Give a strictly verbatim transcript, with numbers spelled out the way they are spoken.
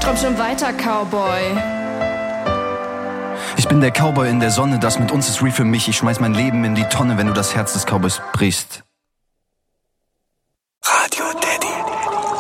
Träum schon weiter, Cowboy. Ich bin der Cowboy in der Sonne, das mit uns ist real für mich. Ich schmeiß mein Leben in die Tonne, wenn du das Herz des Cowboys brichst. Radio Daddy.